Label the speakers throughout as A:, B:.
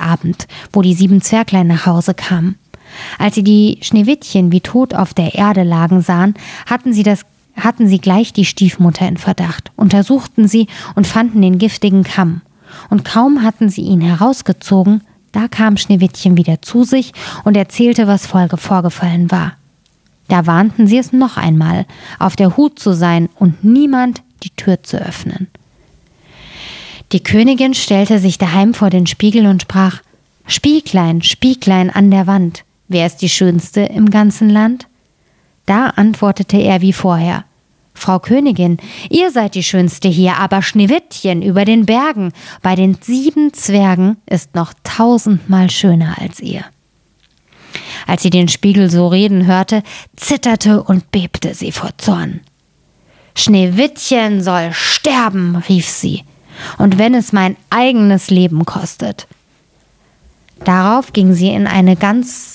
A: Abend, wo die 7 Zwerglein nach Hause kamen. Als sie die Schneewittchen wie tot auf der Erde lagen sahen, hatten sie gleich die Stiefmutter in Verdacht, untersuchten sie und fanden den giftigen Kamm. Und kaum hatten sie ihn herausgezogen, da kam Schneewittchen wieder zu sich und erzählte, was vorgefallen war. Da warnten sie es noch einmal, auf der Hut zu sein und niemand die Tür zu öffnen. Die Königin stellte sich daheim vor den Spiegel und sprach: »Spieglein, Spieglein an der Wand, wer ist die Schönste im ganzen Land?« Da antwortete er wie vorher: »Frau Königin, ihr seid die Schönste hier, aber Schneewittchen über den Bergen bei den 7 Zwergen ist noch 1000-mal schöner als ihr.« Als sie den Spiegel so reden hörte, zitterte und bebte sie vor Zorn. »Schneewittchen soll sterben«, rief sie, »und wenn es mein eigenes Leben kostet.« Darauf ging sie in eine ganz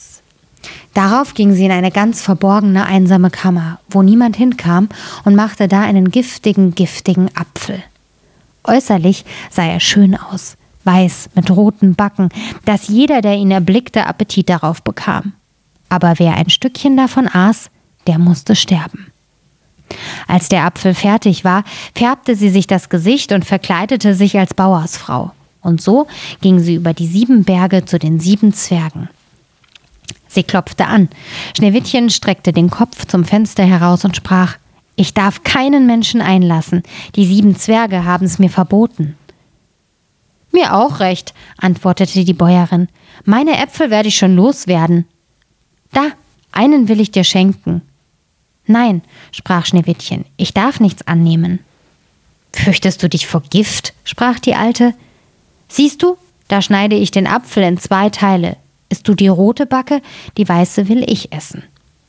A: verborgene, einsame Kammer, wo niemand hinkam, und machte da einen giftigen Apfel. Äußerlich sah er schön aus, weiß, mit roten Backen, dass jeder, der ihn erblickte, Appetit darauf bekam. Aber wer ein Stückchen davon aß, der musste sterben. Als der Apfel fertig war, färbte sie sich das Gesicht und verkleidete sich als Bauersfrau. Und so ging sie über die 7 Berge zu den 7 Zwergen. Sie klopfte an. Schneewittchen streckte den Kopf zum Fenster heraus und sprach: »Ich darf keinen Menschen einlassen. Die 7 Zwerge haben es mir verboten.« »Mir auch recht«, antwortete die Bäuerin. »Meine Äpfel werde ich schon loswerden.« »Da, einen will ich dir schenken.« »Nein«, sprach Schneewittchen, »ich darf nichts annehmen.« »Fürchtest du dich vor Gift?«, sprach die Alte. »Siehst du, da schneide ich den Apfel in 2 Teile. Isst du die rote Backe, die weiße will ich essen.«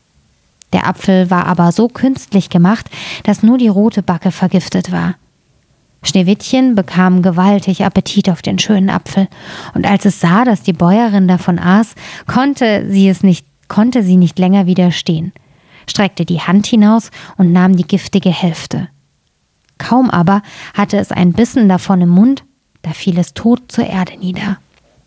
A: Der Apfel war aber so künstlich gemacht, dass nur die rote Backe vergiftet war. Schneewittchen bekam gewaltig Appetit auf den schönen Apfel, und als es sah, dass die Bäuerin davon aß, konnte sie nicht länger widerstehen, streckte die Hand hinaus und nahm die giftige Hälfte. Kaum aber hatte es einen Bissen davon im Mund, da fiel es tot zur Erde nieder.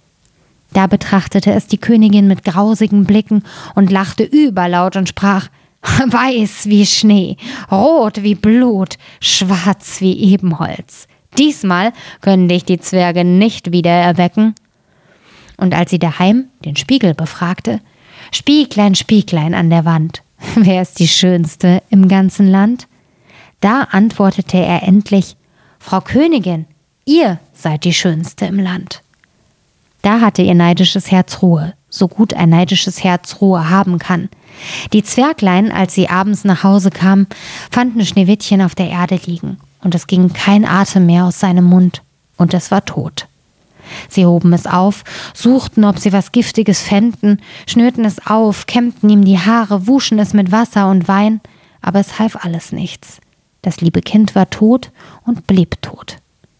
A: Da betrachtete es die Königin mit grausigen Blicken und lachte überlaut und sprach: »Weiß wie Schnee, rot wie Blut, schwarz wie Ebenholz. Diesmal können dich die Zwerge nicht wieder erwecken.« Und als sie daheim den Spiegel befragte: »Spieglein, Spieglein an der Wand, wer ist die Schönste im ganzen Land?« Da antwortete er endlich: »Frau Königin, ihr seid die Schönste im Land.« Da hatte ihr neidisches Herz Ruhe, so gut ein neidisches Herz Ruhe haben kann. Die Zwerglein, als sie abends nach Hause kamen, fanden Schneewittchen auf der Erde liegen, und es ging kein Atem mehr aus seinem Mund, und es war tot. Sie hoben es auf, suchten, ob sie was Giftiges fänden, schnürten es auf, kämmten ihm die Haare, wuschen es mit Wasser und Wein, aber es half alles nichts. Das liebe Kind war tot und blieb tot.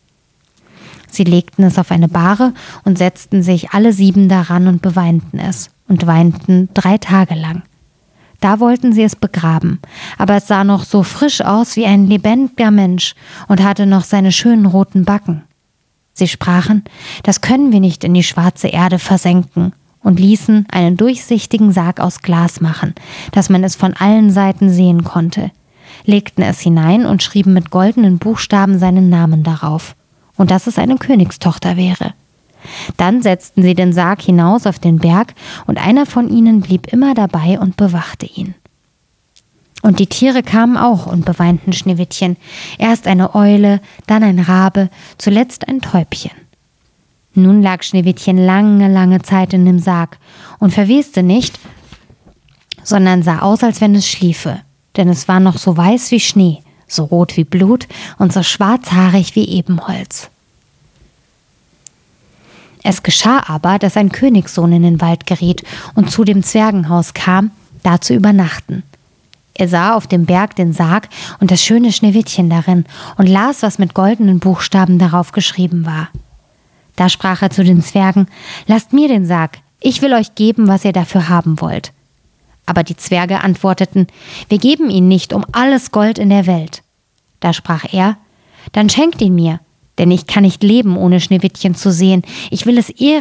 A: Sie legten es auf eine Bahre und setzten sich alle 7 daran und beweinten es und weinten 3 Tage lang. Da wollten sie es begraben, aber es sah noch so frisch aus wie ein lebendiger Mensch und hatte noch seine schönen roten Backen. Sie sprachen: »Das können wir nicht in die schwarze Erde versenken«, und ließen einen durchsichtigen Sarg aus Glas machen, dass man es von allen Seiten sehen konnte, legten es hinein und schrieben mit goldenen Buchstaben seinen Namen darauf, und dass es eine Königstochter wäre. Dann setzten sie den Sarg hinaus auf den Berg, und einer von ihnen blieb immer dabei und bewachte ihn. Und die Tiere kamen auch und beweinten Schneewittchen, erst eine Eule, dann ein Rabe, zuletzt ein Täubchen. Nun lag Schneewittchen lange Zeit in dem Sarg und verweste nicht, sondern sah aus, als wenn es schliefe, denn es war noch so weiß wie Schnee, so rot wie Blut und so schwarzhaarig wie Ebenholz. Es geschah aber, dass ein Königssohn in den Wald geriet und zu dem Zwergenhaus kam, da zu übernachten. Er sah auf dem Berg den Sarg und das schöne Schneewittchen darin und las, was mit goldenen Buchstaben darauf geschrieben war. Da sprach er zu den Zwergen: »Lasst mir den Sarg, ich will euch geben, was ihr dafür haben wollt.« Aber die Zwerge antworteten: »Wir geben ihn nicht um alles Gold in der Welt.« Da sprach er: »Dann schenkt ihn mir, denn ich kann nicht leben, ohne Schneewittchen zu sehen. Ich will es ehren